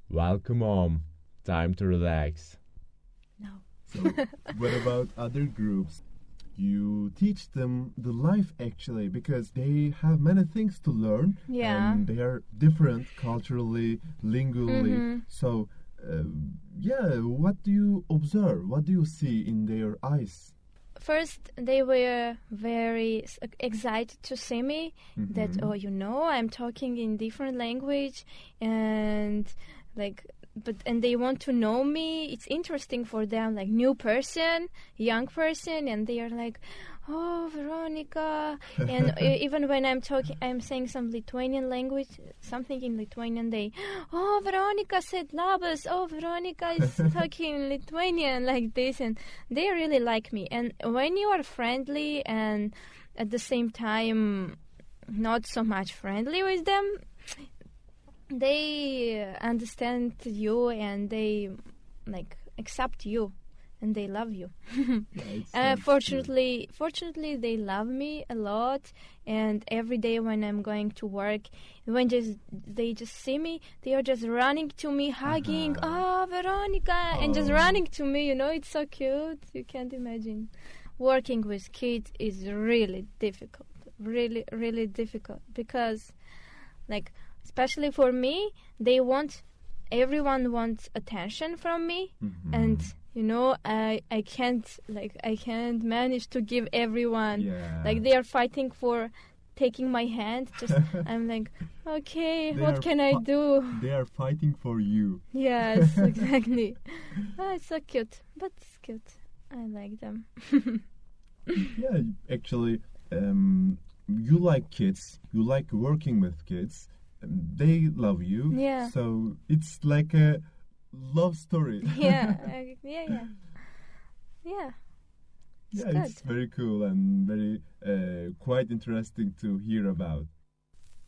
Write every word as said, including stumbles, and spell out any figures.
Welcome home. Time to relax. No. So, what about other groups? You teach them the life actually because they have many things to learn. Yeah. And they are different culturally, lingually. Mhm. So, uh, yeah, what do you observe? What do you see in their eyes? First, they were very s- excited to see me. That Mhm. oh, you know, I'm talking in different language, and like, but and they want to know me. It's interesting for them, like new person, young person, and they are like, oh, Veronica. And e- even when I'm talking, I'm saying some Lithuanian language, something in Lithuanian. They, oh, Veronica said labas. Oh, Veronica is talking Lithuanian like this, and they really like me. And when you are friendly and at the same time not so much friendly with them, they understand you and they like accept you and they love you. Yeah, it's Uh, nice. fortunately, fortunately, they love me a lot. And every day when I'm going to work, when just they just see me, they are just running to me, hugging. Uh-huh. Oh, Veronica, and just Oh. running to me. You know, it's so cute. You can't imagine. Working with kids is really difficult. Really, really difficult because, like, especially for me, they want. Everyone wants attention from me, Mhm. and you know i i can't like i can't manage to give everyone Yeah. like they are fighting for taking my hand. Just I'm like, okay, They what are can I fi- do? They are fighting for you. Yes, exactly. Oh, it's so cute, but it's cute. I like them. Yeah, actually, um, you like kids. You like working with kids. um, They love you. Yeah. So it's like a love story. Yeah, I, yeah, yeah, yeah. It's Yeah, good. it's very cool and very uh, quite interesting to hear about.